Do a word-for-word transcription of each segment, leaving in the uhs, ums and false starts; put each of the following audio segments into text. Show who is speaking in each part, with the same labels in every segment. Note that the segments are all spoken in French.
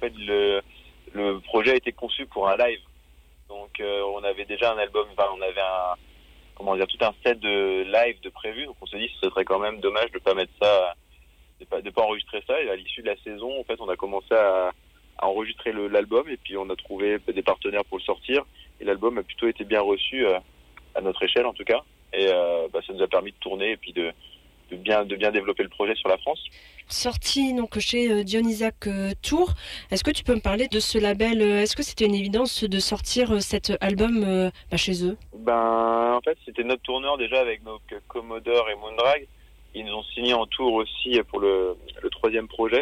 Speaker 1: fait, le, le projet a été conçu pour un live. Donc, euh, on avait déjà un album, enfin, on avait un, comment dire, tout un set de live de prévu. Donc, on s'est dit que ce serait quand même dommage de pas mettre ça, de pas, de pas enregistrer ça. Et à l'issue de la saison, en fait, on a commencé à, à enregistrer le, l'album et puis on a trouvé des partenaires pour le sortir. Et l'album a plutôt été bien reçu, euh, à notre échelle en tout cas. Et euh, bah, ça nous a permis de tourner et puis de, de bien, de bien développer le projet sur la France.
Speaker 2: Sorti donc chez euh, Dionysac euh, Tour, est-ce que tu peux me parler de ce label? Est-ce que c'était une évidence de sortir euh, cet album euh, bah, chez eux?
Speaker 1: Ben, en fait, c'était notre tourneur déjà avec nos Commodore et Moondrag. Ils nous ont signé en tour aussi pour le, le troisième projet.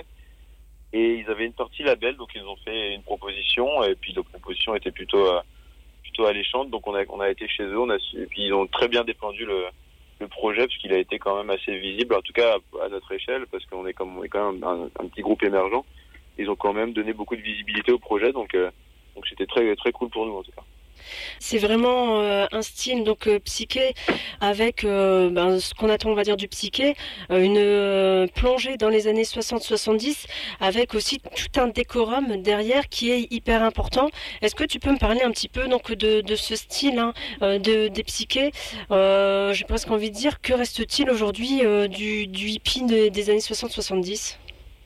Speaker 1: Et ils avaient une partie label, donc ils nous ont fait une proposition. Et puis, la proposition était plutôt, euh, plutôt alléchante. Donc, on a, on a été chez eux. On a, et puis, ils ont très bien défendu le, le projet, parce qu'il a été quand même assez visible, en tout cas à, à notre échelle, parce qu'on est, comme, on est quand même un, un petit groupe émergent. Ils ont quand même donné beaucoup de visibilité au projet. Donc, euh, donc c'était très, très cool pour nous, en tout cas.
Speaker 2: C'est vraiment euh, un style donc euh, psyché avec euh, ben, ce qu'on attend on va dire du psyché, euh, une euh, plongée dans les années soixante soixante-dix avec aussi tout un décorum derrière qui est hyper important. Est-ce que tu peux me parler un petit peu donc de, de ce style hein, euh, de, des psychés euh, j'ai presque envie de dire, que reste-t-il aujourd'hui euh, du, du hippie de, des années soixante soixante-dix?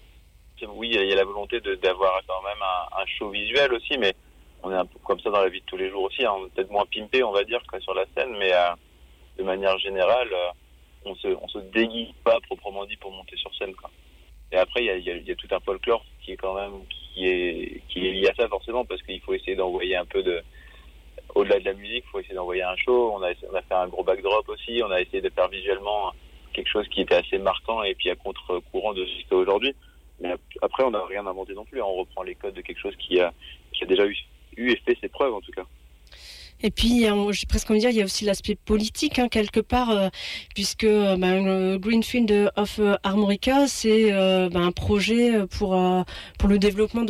Speaker 1: Oui, il y a la volonté de, d'avoir quand même un, un show visuel aussi, mais on est un peu comme ça dans la vie de tous les jours aussi, hein. On est peut-être moins pimpé, on va dire, que sur la scène, mais euh, de manière générale, euh, on se, on se déguise pas proprement dit pour monter sur scène, quoi. Et après, il y a, il y a, il y a tout un folklore qui est quand même, qui est, qui est lié à ça forcément, parce qu'il faut essayer d'envoyer un peu de, au-delà de la musique, il faut essayer d'envoyer un show. On a, on a fait un gros backdrop aussi, on a essayé de faire visuellement quelque chose qui était assez marquant et puis à contre-courant de ce qui fait aujourd'hui. Mais après, on n'a rien inventé non plus, on reprend les codes de quelque chose qui a, qui a déjà eu eu et fait ses preuves en tout cas.
Speaker 2: Et puis, j'ai presque envie de dire, il y a aussi l'aspect politique, hein, quelque part, euh, puisque euh, ben, Greenfield of Armorica, c'est euh, ben, un projet pour euh, pour le développement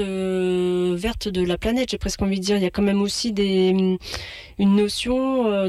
Speaker 2: de verte de la planète. J'ai presque envie de dire, il y a quand même aussi des une notion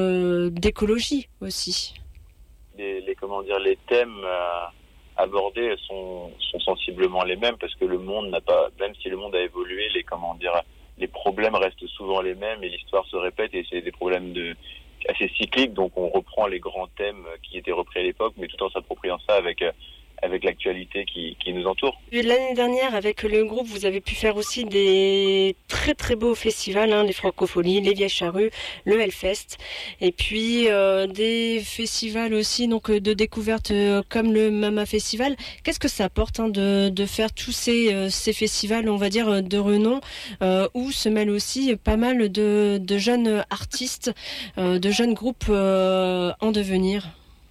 Speaker 2: de d'écologie aussi.
Speaker 1: Les, les comment dire, les thèmes euh, abordés sont sont sensiblement les mêmes, parce que le monde n'a pas, même si le monde a évolué, les comment dire les problèmes restent souvent les mêmes et l'histoire se répète et c'est des problèmes de, assez cycliques. Donc on reprend les grands thèmes qui étaient repris à l'époque, mais tout en s'appropriant ça avec, avec l'actualité qui, qui nous entoure.
Speaker 2: L'année dernière, avec le groupe, vous avez pu faire aussi des très très beaux festivals, hein, les Francopholies, les Vieilles Charrues, le Hellfest, et puis euh, des festivals aussi donc de découverte euh, comme le Mama Festival. Qu'est-ce que ça apporte hein, de, de faire tous ces, euh, ces festivals, on va dire, de renom, euh, où se mêlent aussi pas mal de, de jeunes artistes, euh, de jeunes groupes euh, en devenir?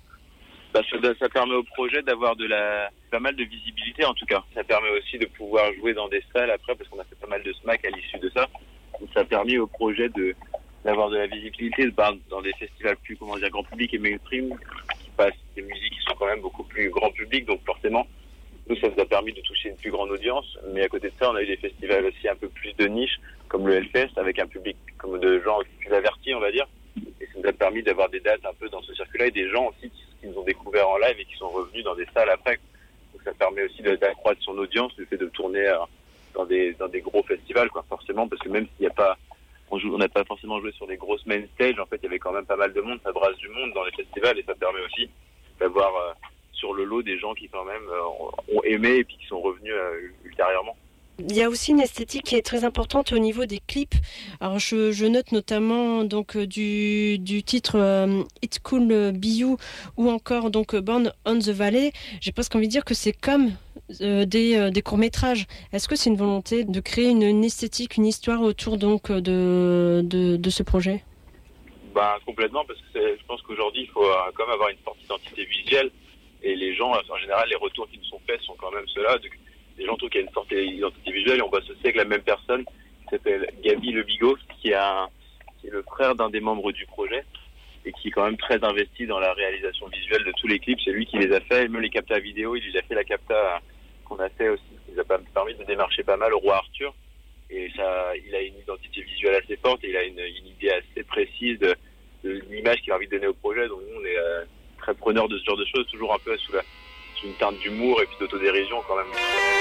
Speaker 1: Bah, ça, ça permet au projet d'avoir de la, pas mal de visibilité en tout cas. Ça permet aussi de pouvoir jouer dans des salles après, parce qu'on a fait pas mal de smack à l'issue de ça. Donc ça a permis au projet de, d'avoir de la visibilité bah, dans des festivals plus, comment dire, grand public et mainstream, qui passent des musiques qui sont quand même beaucoup plus grand public. Donc forcément, nous, ça nous a permis de toucher une plus grande audience. Mais à côté de ça, on a eu des festivals aussi un peu plus de niche, comme le Hellfest, avec un public comme de gens plus avertis, on va dire. Et ça nous a permis d'avoir des dates un peu dans ce circuit-là et des gens aussi qui, qui nous ont découvert en live et qui sont revenus dans des salles après. Donc ça permet aussi de, d'accroître son audience, le fait de tourner euh, dans des dans des gros festivals, quoi, forcément, parce que même s'il n'y a pas, on joue, on n'a pas forcément joué sur des grosses main stage, en fait, il y avait quand même pas mal de monde, ça brasse du monde dans les festivals et ça permet aussi d'avoir euh, sur le lot des gens qui quand même euh, ont aimé et puis qui sont revenus euh, ultérieurement.
Speaker 2: Il y a aussi une esthétique qui est très importante au niveau des clips. Alors je, je note notamment donc du, du titre euh, It's Cool Be You ou encore donc Born on the Valley. J'ai presque envie de dire que c'est comme euh, des, euh, des courts-métrages. Est-ce que c'est une volonté de créer une, une esthétique, une histoire autour donc de, de, de ce projet?
Speaker 1: Ben, complètement, parce que c'est, je pense qu'aujourd'hui il faut euh, quand même avoir une forte identité visuelle et les gens, en général, les retours qui nous sont faits sont quand même ceux-là. De, Les gens trouvent qu'il y a une sorte d'identité visuelle et on va associer avec la même personne qui s'appelle Gaby Le Bigot, qui, a, qui est le frère d'un des membres du projet et qui est quand même très investi dans la réalisation visuelle de tous les clips. C'est lui qui les a fait, et même les captas vidéo, il lui a fait la capta qu'on a fait aussi, qui nous a permis de démarcher pas mal au Roi Arthur. Et ça, il a une identité visuelle assez forte et il a une, une idée assez précise de, de l'image qu'il a envie de donner au projet. Donc nous, on est euh, très preneurs de ce genre de choses, toujours un peu sous, la, sous une teinte d'humour et puis d'autodérision quand même.